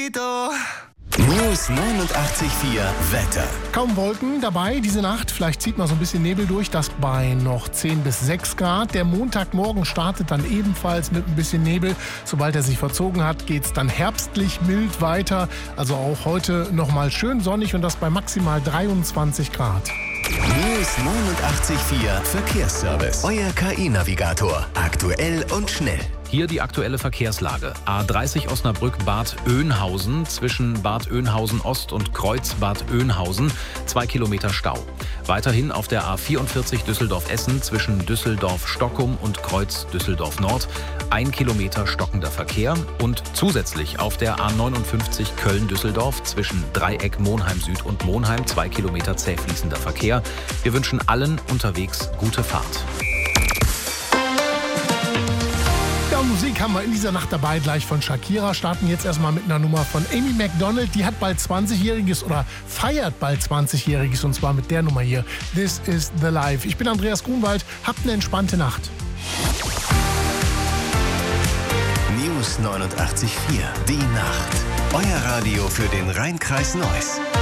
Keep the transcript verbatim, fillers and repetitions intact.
Despacito. News neunundachtzig Komma vier Wetter. Kaum Wolken dabei diese Nacht. Vielleicht zieht mal so ein bisschen Nebel durch. Das bei noch zehn bis sechs Grad. Der Montagmorgen startet dann ebenfalls mit ein bisschen Nebel. Sobald er sich verzogen hat, geht es dann herbstlich mild weiter. Also auch heute nochmal schön sonnig und das bei maximal dreiundzwanzig Grad. News neunundachtzig Komma vier Verkehrsservice. Euer K I-Navigator. Aktuell und schnell. Hier die aktuelle Verkehrslage. A dreißig Osnabrück-Bad Oeynhausen zwischen Bad Oeynhausen Ost und Kreuz Bad Oeynhausen. Zwei Kilometer Stau. Weiterhin auf der A vierundvierzig Düsseldorf-Essen zwischen Düsseldorf-Stockum und Kreuz Düsseldorf Nord. Ein Kilometer stockender Verkehr. Und zusätzlich auf der A neunundfünfzig Köln-Düsseldorf zwischen Dreieck Monheim Süd und Monheim. Zwei Kilometer zäh fließender Verkehr. Wir wünschen allen unterwegs gute Fahrt. Musik haben wir in dieser Nacht dabei, gleich von Shakira. Starten jetzt erstmal mit einer Nummer von Amy Macdonald. Die hat bald zwanzigjähriges oder feiert bald zwanzigjähriges und zwar mit der Nummer hier. This is the Life. Ich bin Andreas Grunwald. Habt eine entspannte Nacht. News neunundachtzig Komma vier. Die Nacht. Euer Radio für den Rhein-Kreis Neuss.